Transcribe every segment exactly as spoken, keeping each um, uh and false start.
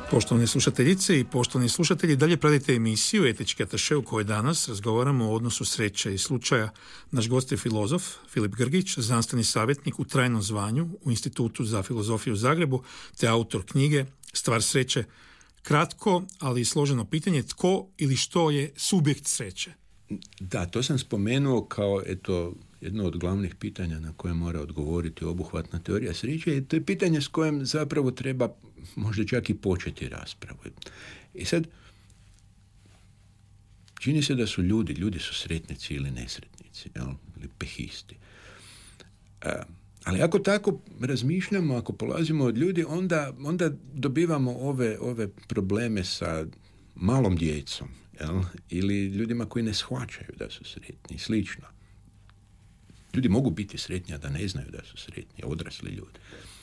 Poštovane slušateljice i poštovani slušatelji, dalje pratite emisiju Etički ataše u kojoj danas razgovaramo o odnosu sreće i slučaja. Naš gost je filozof Filip Grgić, znanstveni savjetnik u trajnom zvanju u Institutu za filozofiju u Zagrebu, te autor knjige Stvar sreće. Kratko, ali složeno pitanje, tko ili što je subjekt sreće? Da, to sam spomenuo kao eto, jedno od glavnih pitanja na koje mora odgovoriti obuhvatna teorija sreće i to je pitanje s kojim zapravo treba možda čak i početi raspravu. I sad, čini se da su ljudi, ljudi su sretnici ili nesretnici, jel? Ili pehisti. A, ali ako tako razmišljamo, ako polazimo od ljudi, onda, onda dobivamo ove, ove probleme sa malom djecom, jel? Ili ljudima koji ne shvaćaju da su sretni i slično. Ljudi mogu biti sretni, a da ne znaju da su sretni, odrasli ljudi.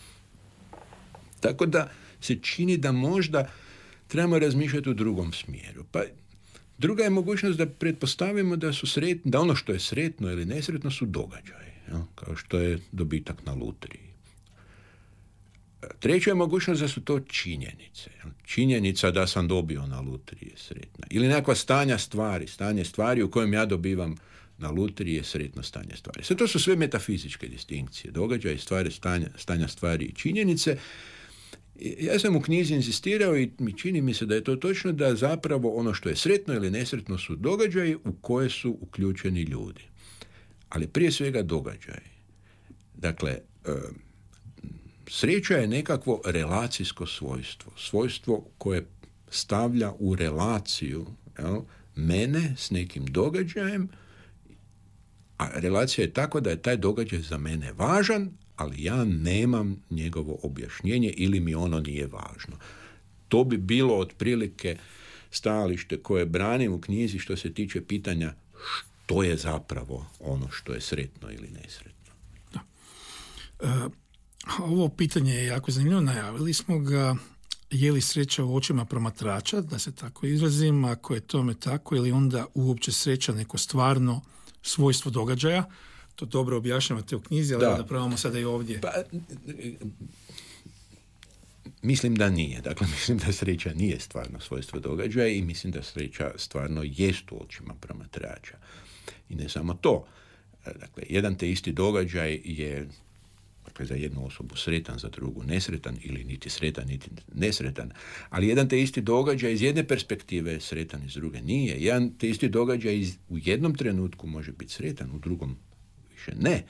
Tako da se čini da možda trebamo razmišljati u drugom smjeru. Pa druga je mogućnost da pretpostavimo da su sretni, da ono što je sretno ili nesretno su događaji, jel? Kao što je dobitak na lutriji. Treća je mogućnost da su to činjenice. Jel? Činjenica da sam dobio na lutriji je sretna. Ili nekakva stanja stvari, stanje stvari u kojem ja dobivam na lutriji je sretno stanje stvari. Sve to su sve metafizičke distinkcije. Događaji, stvari, stanja, stanja stvari i činjenice. Ja sam u knjizi insistirao i mi čini mi se da je to točno, da zapravo ono što je sretno ili nesretno su događaji u koje su uključeni ljudi. Ali prije svega događaji. Dakle, sreća je nekakvo relacijsko svojstvo. Svojstvo koje stavlja u relaciju, jel, mene s nekim događajem, a relacija je tako da je taj događaj za mene važan, ali ja nemam njegovo objašnjenje ili mi ono nije važno. To bi bilo otprilike stajalište koje branim u knjizi što se tiče pitanja što je zapravo ono što je sretno ili nesretno. Da. E, ovo pitanje je jako zanimljivo. Najavili smo ga, je li sreća u očima promatrača, da se tako izrazim, ako je tome tako, ili onda uopće sreća neko stvarno svojstvo događaja. To dobro objašnjavate u knjizi, ali da, da probamo sada i ovdje. Pa, mislim da nije. Dakle, mislim da sreća nije stvarno svojstvo događaja i mislim da sreća stvarno jest u očima promatrača. I ne samo to. Dakle, jedan te isti događaj je, dakle, za jednu osobu sretan, za drugu nesretan, ili niti sretan, niti nesretan. Ali jedan te isti događaj iz jedne perspektive je sretan, iz druge nije. Jedan te isti događaj iz, u jednom trenutku može biti sretan, u drugom više ne.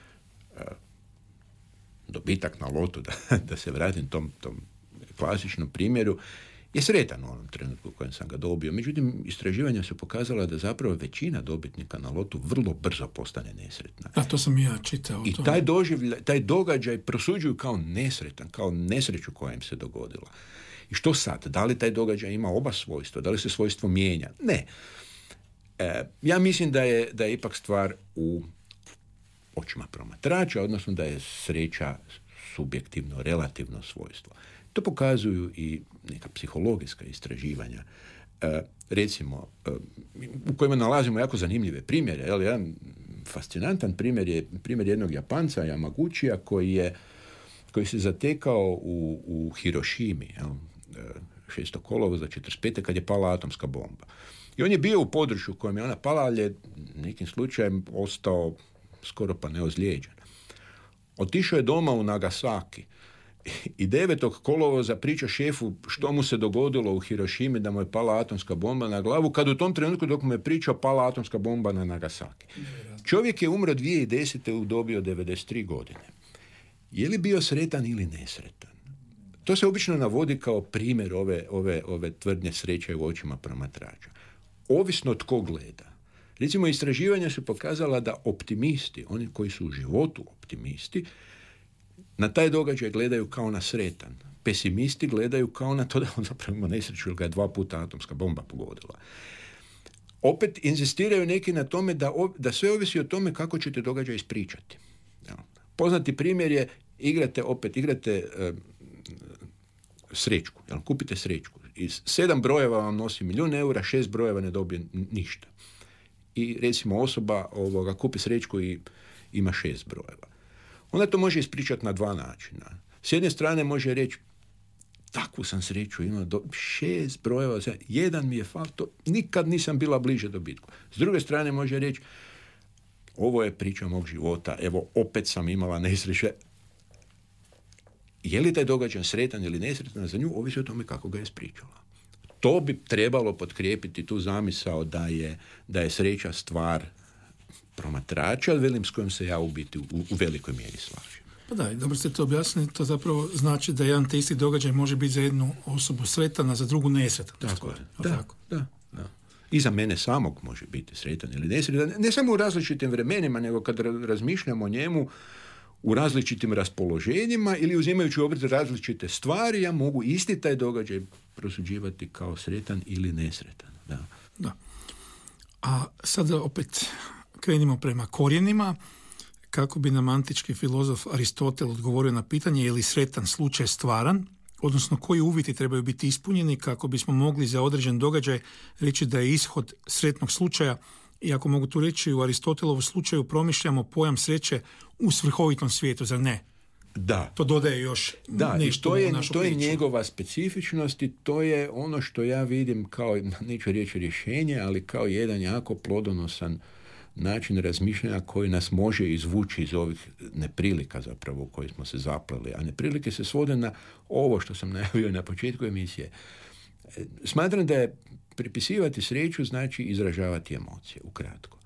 Dobitak na lotu, da, da se vratim tom, tom klasičnom primjeru, je sretan u onom trenutku u kojem sam ga dobio. Međutim, istraživanja su pokazala da zapravo većina dobitnika na lotu vrlo brzo postane nesretna. A to sam i ja čitao. I taj, doživlja, taj događaj prosuđuju kao nesretan, kao nesreću koja im se dogodila. I što sad? Da li taj događaj ima oba svojstva? Da li se svojstvo mijenja? Ne. E, ja mislim da je, da je ipak stvar u očima promatrača, odnosno da je sreća subjektivno, relativno svojstvo. To pokazuju i neka psihologijska istraživanja. E, recimo, e, u kojima nalazimo jako zanimljive primjere. Jel, jedan fascinantan primjer je primjer jednog Japanca, Yamaguchija, koji je koji se zatekao u, u Hirošimi, jel, šestog kolovoza četrdeset pete kad je pala atomska bomba. I on je bio u području u kojem je ona pala, ali je nekim slučajem ostao skoro pa neozlijeđen. Otišao je doma u Nagasaki i devetog kolovoza priča šefu što mu se dogodilo u Hirošimi, da mu je pala atomska bomba na glavu, kad u tom trenutku dok mu je pričao pala atomska bomba na Nagasaki. Čovjek je umro dvije tisuće desete u dobi od devedeset tri godine. Je li bio sretan ili nesretan? To se obično navodi kao primjer ove, ove, ove tvrdnje sreće u očima promatrača. Ovisno tko gleda. Recimo, istraživanja su pokazala da optimisti, oni koji su u životu optimisti, na taj događaj gledaju kao na sretan. Pesimisti gledaju kao na to da on zapravo ima nesreću jer ga je dva puta atomska bomba pogodila. Opet inzistiraju neki na tome da, da sve ovisi o tome kako ćete događaj ispričati. Poznati primjer je, igrate opet, igrate uh, srećku, jel? Kupite srećku. Iz sedam brojeva vam nosi milijun eura, šest brojeva ne dobije ništa. I recimo osoba ovoga, kupi srećku i ima šest brojeva. Onda to može ispričati na dva načina. S jedne strane može reći, takvu sam sreću imao, do šest brojeva, jedan mi je fal, to nikad nisam bila bliže dobitku. S druge strane može reći, ovo je priča mog života, evo opet sam imala nesreće. Je li taj događaj sretan ili nesretan za nju, ovisi o tome kako ga je ispričala. To bi trebalo potkrijepiti tu zamisao da je, da je sreća stvar promatrača, velim, s kojim se ja u biti u, u velikoj mjeri slažem. Pa da, dobro ste to objasnili, to zapravo znači da jedan te isti događaj može biti za jednu osobu sretan, a za drugu nesretan. Tako je, da, tako? da, da. I za mene samog može biti sretan ili nesretan, ne samo u različitim vremenima, nego kad razmišljamo o njemu u različitim raspoloženjima ili uzimajući u obzir različite stvari, ja mogu isti taj događaj prosuđivati kao sretan ili nesretan. Da. Da. A sada opet krenimo prema korijenima. Kako bi nam antički filozof Aristotel odgovorio na pitanje je li sretan slučaj stvaran, odnosno koji uvjeti trebaju biti ispunjeni kako bismo mogli za određen događaj reći da je ishod sretnog slučaja. I ako mogu tu reći, u Aristotelovom slučaju promišljamo pojam sreće u svrhovitom svijetu, zar ne? Da. To dodaje još da, nešto to je, u našu to je priču. njegova specifičnost i to je ono što ja vidim kao, neću reći rješenje, ali kao jedan jako plodonosan način razmišljanja koji nas može izvući iz ovih neprilika zapravo u koje smo se zapleli. A neprilike se svode na ovo što sam najavio na početku emisije. Smatram da je pripisivati sreću znači izražavati emocije, ukratko.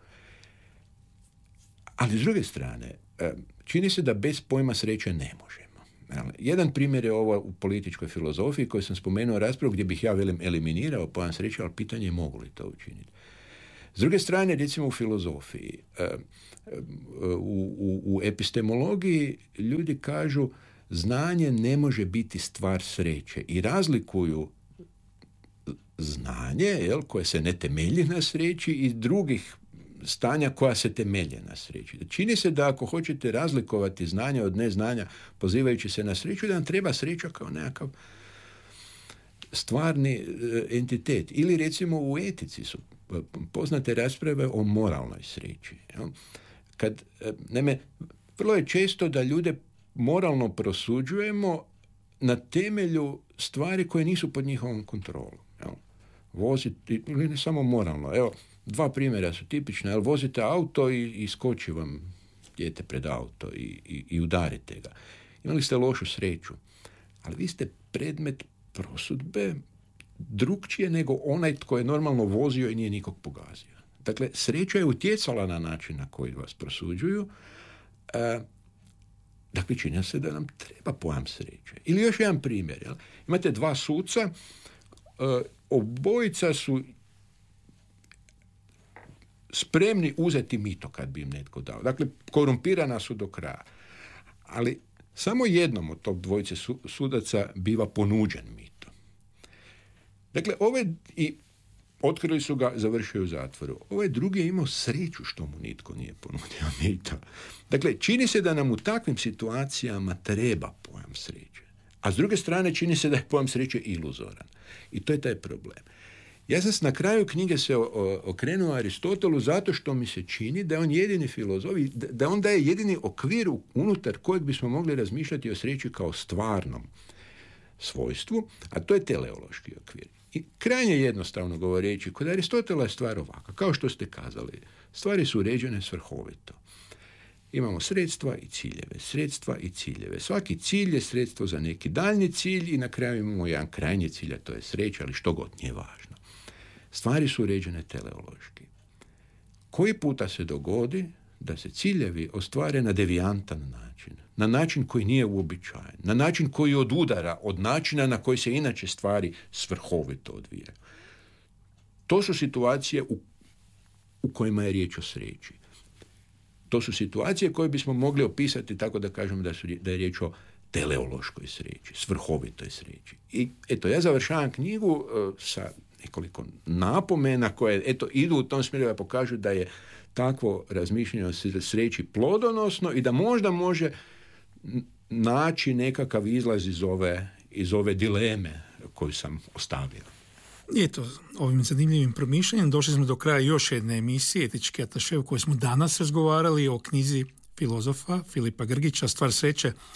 Ali s druge strane, čini se da bez pojma sreće ne možemo. Jedan primjer je ovo u političkoj filozofiji koji sam spomenuo raspravu gdje bih ja velim eliminirao pojam sreće, ali pitanje je mogu li to učiniti. S druge strane, recimo u filozofiji, u, u, u epistemologiji ljudi kažu znanje ne može biti stvar sreće i razlikuju znanje, jel, koje se ne temelji na sreći i drugih stanja koja se temelje na sreći. Čini se da ako hoćete razlikovati znanje od neznanja pozivajući se na sreću, da nam treba sreća kao nekakav stvarni entitet. Ili recimo u etici su poznate rasprave o moralnoj sreći. Jel? Kad, naime, vrlo je često da ljude moralno prosuđujemo na temelju stvari koje nisu pod njihovom kontrolom. Jel? Voziti, ili ne samo moralno. Evo, dva primjera su tipična. Jel, vozite auto i, i skoči vam dijete pred auto i, i, i udarite ga. Imali ste lošu sreću, ali vi ste predmet prosudbe drugčije nego onaj tko je normalno vozio i nije nikog pogazio. Dakle, sreća je utjecala na način na koji vas prosuđuju. E, dakle, čini se da nam treba pojam sreće. Ili još jedan primjer. Jel? Imate dva suca, e, obojica su spremni uzeti mito kad bi im netko dao. Dakle, korumpirana su do kraja. Ali samo jednom od tog dvojice su, sudaca biva ponuđen mito. Dakle, ovaj, i otkrili su ga, završio u zatvoru. Ovaj drugi je imao sreću što mu nitko nije ponudio mito. Dakle, čini se da nam u takvim situacijama treba pojam sreće. A s druge strane, čini se da je pojam sreće iluzoran. I to je taj problem. Ja sam na kraju knjige se okrenuo Aristotelu zato što mi se čini da je on jedini filozof, da on daje jedini okvir unutar kojeg bismo mogli razmišljati o sreći kao stvarnom svojstvu, a to je teleološki okvir. I krajnje jednostavno govoreći, kod Aristotela je stvar ovaka, kao što ste kazali, stvari su uređene svrhovito. Imamo sredstva i ciljeve, sredstva i ciljeve. Svaki cilj je sredstvo za neki daljni cilj i na kraju imamo jedan krajnji cilj, a to je sreća, ali što god nije važno. Stvari su uređene teleološki. Koji puta se dogodi da se ciljevi ostvare na devijantan način, na način koji nije uobičajen, na način koji odudara od načina na koji se inače stvari svrhovito odvijaju. To su situacije u, u kojima je riječ o sreći. To su situacije koje bismo mogli opisati tako da kažemo da, su, da je riječ o teleološkoj sreći, svrhovitoj sreći. I eto, ja završavam knjigu uh, sa nekoliko napomena koje eto, idu u tom smjeru da pokažu da je takvo razmišljanje o sreći plodonosno i da možda može naći nekakav izlaz iz ove, iz ove dileme koju sam ostavio. I eto, ovim zanimljivim promišljanjem došli smo do kraja još jedne emisije Etički ataše u kojoj smo danas razgovarali o knjizi filozofa Filipa Grgića Stvar sreće.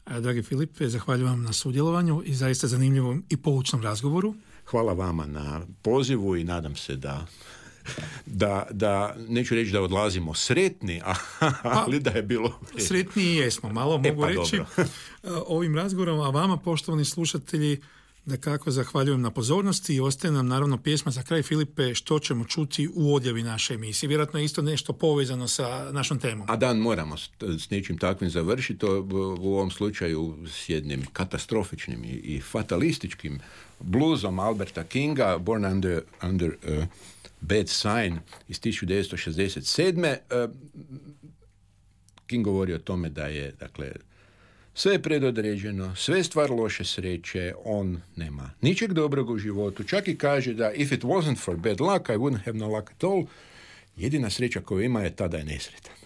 Dragi Filipe, zahvaljujem vam na sudjelovanju i zaista zanimljivom i poučnom razgovoru. Hvala vama na pozivu i nadam se da, da, da neću reći da odlazimo sretni, ali da je bilo... Sretni i jesmo, malo mogu e, pa reći dobro. Ovim razgovorom, a vama, poštovani slušatelji, da kako zahvaljujem na pozornosti i ostaje nam naravno pjesma za kraj, Filipe, što ćemo čuti u odjavi naše emisije. Vjerojatno je isto nešto povezano sa našom temom. A dan moramo s, s nečim takvim završiti, u ovom slučaju s jednim katastrofičnim i, i fatalističkim bluzom Alberta Kinga, Born Under, under uh, Bad Sign iz tisuću devetsto šezdeset sedme. Uh, King govori o tome da je, dakle, sve je predodređeno, sve je stvar loše sreće, on nema ničeg dobrog u životu, čak i kaže da if it wasn't for bad luck, I wouldn't have no luck at all. Jedina sreća koju ima je ta da je nesretan.